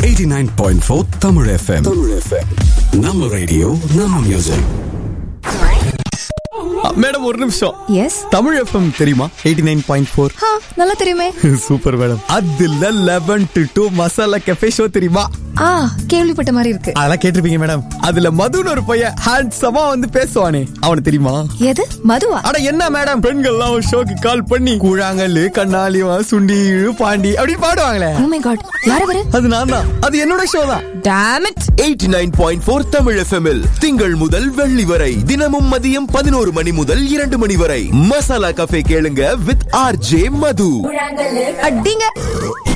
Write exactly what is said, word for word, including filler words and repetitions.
eighty-nine point four Tamil F M. Tamil F M. நம்ம radio நம்ம music. Madam ஒரு நிமிஷம். எஸ். தமிழ் எஃப்எம் தெரியுமா? Eighty nine point four. ஹா, நல்லா தெரியுமே. Super madam. அதுல eleven to two masala cafe show தெரியுமா? ஆ, கேள்விப்பட்ட மாதிரி இருக்கு. அதெல்லாம் கேட்டிருப்பீங்க மேடம். அதுல மதுன்னு ஒரு பையன் ஹேண்ட்ஸமா வந்து பேசுவானே, அவனுக்கு தெரியுமா? எது மதுவா? அட என்ன மேடம், பெண்கள்லாம் ஒரு ஷோக்கு கால் பண்ணி கூழாங்கல்லு கண்ணாலிவா சுண்டி பாண்டி அப்படி பாடுவாங்களே. ஓ மை காட், யார் அவரு? அது நான் தான். அது என்னோட ஷோ தான். Tom it. Eighty nine point four Tamil எஃப்எம்மில் திங்கள் முதல் வெள்ளி வரை தினமும் மதியம் பதினோரு மணி முதல் இரண்டு மணி வரை மசாலா கஃபே கேளுங்க வித் ஆர் ஜே மது. அடிங்க.